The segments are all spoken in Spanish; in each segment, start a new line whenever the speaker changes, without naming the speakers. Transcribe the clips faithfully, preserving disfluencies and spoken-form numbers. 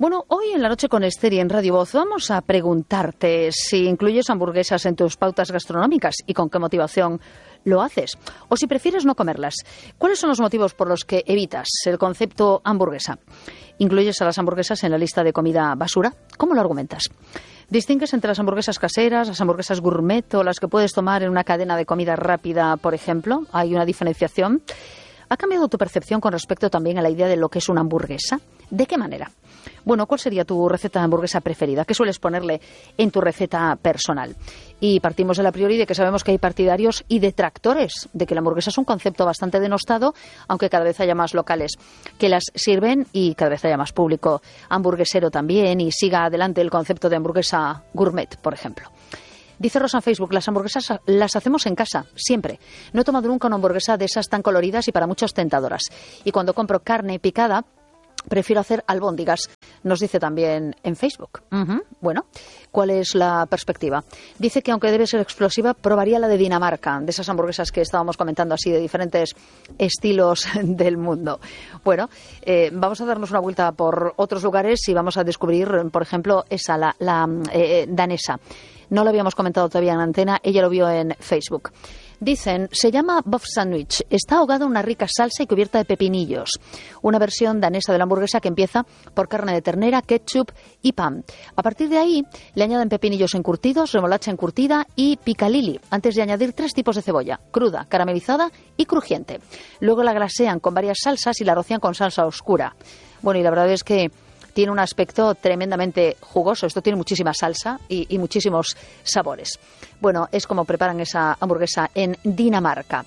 Bueno, hoy en La Noche con Esther y en Radio Voz vamos a preguntarte si incluyes hamburguesas en tus pautas gastronómicas y con qué motivación lo haces. O si prefieres no comerlas. ¿Cuáles son los motivos por los que evitas el concepto hamburguesa? ¿Incluyes a las hamburguesas en la lista de comida basura? ¿Cómo lo argumentas? ¿Distingues entre las hamburguesas caseras, las hamburguesas gourmet o las que puedes tomar en una cadena de comida rápida, por ejemplo? ¿Hay una diferenciación? ¿Ha cambiado tu percepción con respecto también a la idea de lo que es una hamburguesa? ¿De qué manera? Bueno, ¿cuál sería tu receta de hamburguesa preferida? ¿Qué sueles ponerle en tu receta personal? Y partimos de la priori de que sabemos que hay partidarios y detractores de que la hamburguesa es un concepto bastante denostado, aunque cada vez haya más locales que las sirven y cada vez haya más público hamburguesero también y siga adelante el concepto de hamburguesa gourmet, por ejemplo. Dice Rosa en Facebook, las hamburguesas las hacemos en casa, siempre. No he tomado nunca una hamburguesa de esas tan coloridas y para muchos tentadoras. Y cuando compro carne picada, prefiero hacer albóndigas, nos dice también en Facebook. Uh-huh. Bueno, ¿cuál es la perspectiva? Dice que aunque debe ser explosiva, probaría la de Dinamarca, de esas hamburguesas que estábamos comentando así, de diferentes estilos del mundo. Bueno, eh, vamos a darnos una vuelta por otros lugares y vamos a descubrir, por ejemplo, esa, la, la eh, danesa. No lo habíamos comentado todavía en antena, ella lo vio en Facebook. Dicen, se llama Buff Sandwich, está ahogada en una rica salsa y cubierta de pepinillos. Una versión danesa de la hamburguesa que empieza por carne de ternera, ketchup y pan. A partir de ahí le añaden pepinillos encurtidos, remolacha encurtida y picalili, antes de añadir tres tipos de cebolla, cruda, caramelizada y crujiente. Luego la glasean con varias salsas y la rocian con salsa oscura. Bueno, y la verdad es que tiene un aspecto tremendamente jugoso. Esto tiene muchísima salsa y, y muchísimos sabores. Bueno, es como preparan esa hamburguesa en Dinamarca.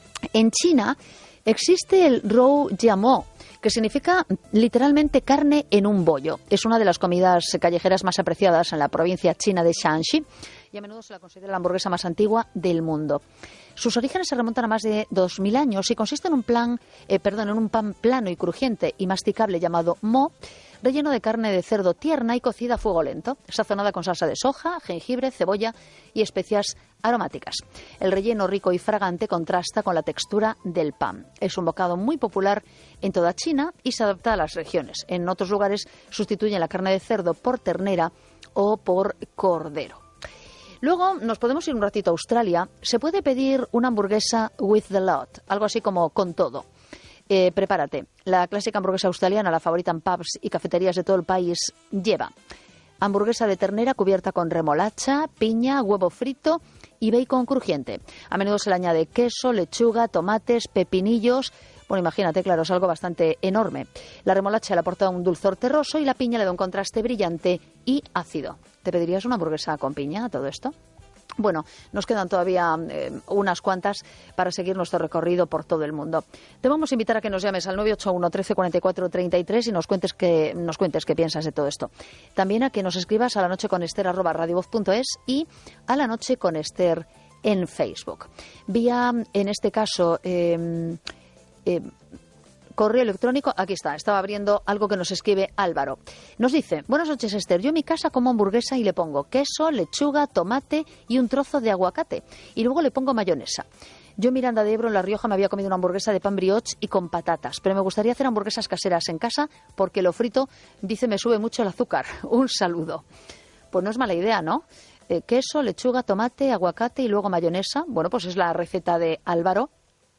En China existe el rou jiamo, que significa literalmente carne en un bollo. Es una de las comidas callejeras más apreciadas en la provincia china de Shanxi y a menudo se la considera la hamburguesa más antigua del mundo. Sus orígenes se remontan a más de dos mil años y consiste en un, plan, eh, perdón, en un pan plano y crujiente y masticable llamado mo, relleno de carne de cerdo tierna y cocida a fuego lento, sazonada con salsa de soja, jengibre, cebolla y especias aromáticas. El relleno rico y fragante contrasta con la textura del pan. Es un bocado muy popular en toda China y se adapta a las regiones. En otros lugares sustituyen la carne de cerdo por ternera o por cordero. Luego nos podemos ir un ratito a Australia. Se puede pedir una hamburguesa with the lot, algo así como con todo. Eh, prepárate. La clásica hamburguesa australiana, la favorita en pubs y cafeterías de todo el país, lleva hamburguesa de ternera cubierta con remolacha, piña, huevo frito y bacon crujiente. A menudo se le añade queso, lechuga, tomates, pepinillos. Bueno, imagínate, claro, es algo bastante enorme. La remolacha le aporta un dulzor terroso y la piña le da un contraste brillante y ácido. ¿Te pedirías una hamburguesa con piña a todo esto? Bueno, nos quedan todavía eh, unas cuantas para seguir nuestro recorrido por todo el mundo. Te vamos a invitar a que nos llames al nueve ocho uno, trece, cuarenta y cuatro, treinta y tres y nos cuentes qué, nos cuentes qué piensas de todo esto. También a que nos escribas a la noche con Esther arroba radiovoz punto es y a la noche con Esther en Facebook. Vía, en este caso, eh, eh, correo electrónico, aquí está, estaba abriendo algo que nos escribe Álvaro. Nos dice, buenas noches Esther, yo en mi casa como hamburguesa y le pongo queso, lechuga, tomate y un trozo de aguacate y luego le pongo mayonesa. Yo en Miranda de Ebro, en La Rioja, me había comido una hamburguesa de pan brioche y con patatas, pero me gustaría hacer hamburguesas caseras en casa porque lo frito, dice, me sube mucho el azúcar. Un saludo. Pues no es mala idea, ¿no? Eh, queso, lechuga, tomate, aguacate y luego mayonesa. Bueno, pues es la receta de Álvaro,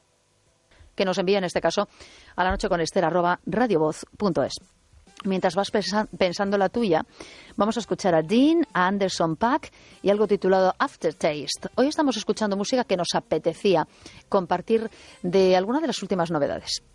que nos envía en este caso a la noche con Esther arroba radiovoz punto es. Mientras vas pensando la tuya, vamos a escuchar a Dean, a Anderson .Paak y algo titulado Aftertaste. Hoy estamos escuchando música que nos apetecía compartir de alguna de las últimas novedades.